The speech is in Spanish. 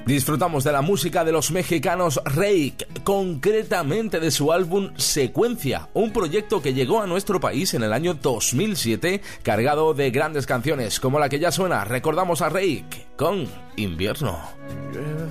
Disfrutamos de la música de los mexicanos Reik, concretamente de su álbum Secuencia, un proyecto que llegó a nuestro país en el año 2007, cargado de grandes canciones como la que ya suena. Recordamos a Reik con Invierno.